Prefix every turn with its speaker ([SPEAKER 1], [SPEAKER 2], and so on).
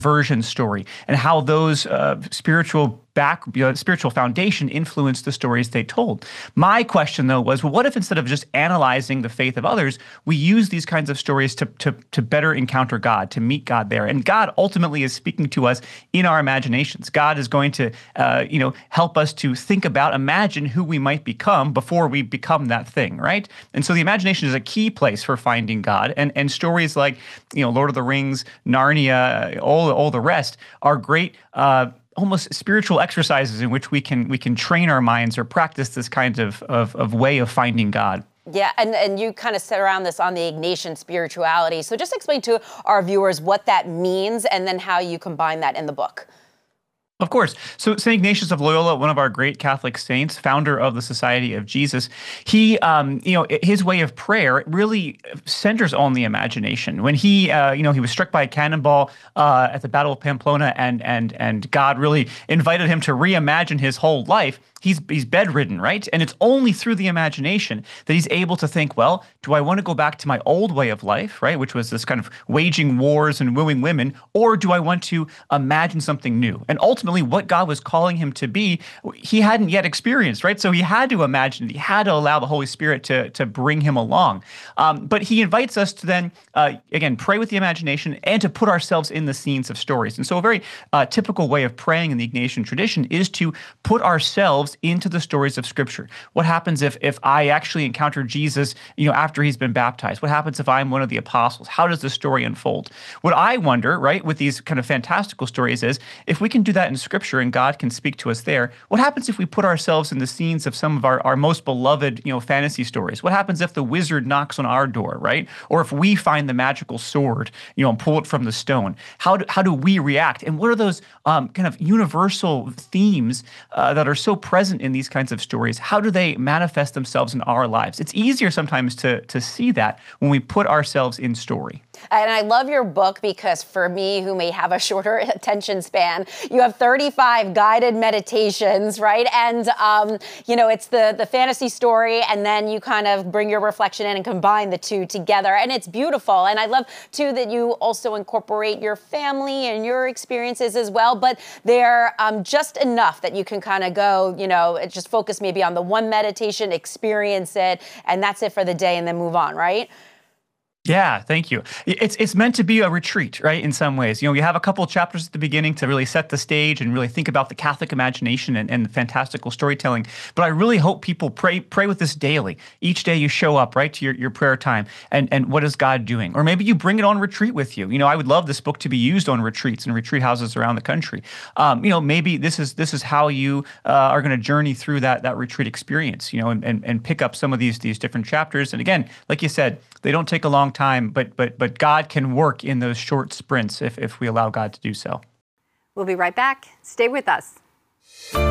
[SPEAKER 1] version story and how those spiritual foundation influenced the stories they told. My question, though, was, well, what if instead of just analyzing the faith of others, we use these kinds of stories to better encounter God, to meet God there? And God ultimately is speaking to us in our imaginations. God is going to, help us to think about, imagine who we might become before we become that thing, right? And so the imagination is a key place for finding God. And stories like, Lord of the Rings, Narnia, all the rest are great almost spiritual exercises in which we can train our minds or practice this kind of way of finding God.
[SPEAKER 2] Yeah, and you kind of set around this on the Ignatian spirituality. So just explain to our viewers what that means and then how you combine that in the book.
[SPEAKER 1] Of course. So St. Ignatius of Loyola, one of our great Catholic saints, founder of the Society of Jesus, he, his way of prayer really centers on the imagination. When he was struck by a cannonball at the Battle of Pamplona, and God really invited him to reimagine his whole life. He's bedridden, right? And it's only through the imagination that he's able to think, well, do I want to go back to my old way of life, right, which was this kind of waging wars and wooing women, or do I want to imagine something new? And ultimately, what God was calling him to be, he hadn't yet experienced, right? So he had to imagine it. He had to allow the Holy Spirit to bring him along. But he invites us to then, again, pray with the imagination and to put ourselves in the scenes of stories. And so a very typical way of praying in the Ignatian tradition is to put ourselves into the stories of Scripture. What happens if I actually encounter Jesus, after he's been baptized? What happens if I'm one of the apostles? How does the story unfold? What I wonder, right, with these kind of fantastical stories is, if we can do that in Scripture and God can speak to us there, what happens if we put ourselves in the scenes of some of our most beloved, fantasy stories? What happens if the wizard knocks on our door, right? Or if we find the magical sword, and pull it from the stone? How do we react? And what are those kind of universal themes that are so present in these kinds of stories? How do they manifest themselves in our lives? It's easier sometimes to see that when we put ourselves in story.
[SPEAKER 2] And I love your book because for me, who may have a shorter attention span, you have 35 guided meditations, right? And, it's the fantasy story, and then you kind of bring your reflection in and combine the two together. And it's beautiful. And I love, too, that you also incorporate your family and your experiences as well. But they're just enough that you can kind of go, just focus maybe on the one meditation, experience it, and that's it for the day, and then move on, right?
[SPEAKER 1] Yeah, thank you. It's meant to be a retreat, right, in some ways. You have a couple of chapters at the beginning to really set the stage and really think about the Catholic imagination and the fantastical storytelling. But I really hope people pray with this daily. Each day you show up, right, to your prayer time, and what is God doing? Or maybe you bring it on retreat with you. I would love this book to be used on retreats and retreat houses around the country. Maybe this is how you are going to journey through that retreat experience, and pick up some of these different chapters. And again, like you said, they don't take a long time, but God can work in those short sprints if we allow God to do so.
[SPEAKER 3] We'll be right back. Stay with us.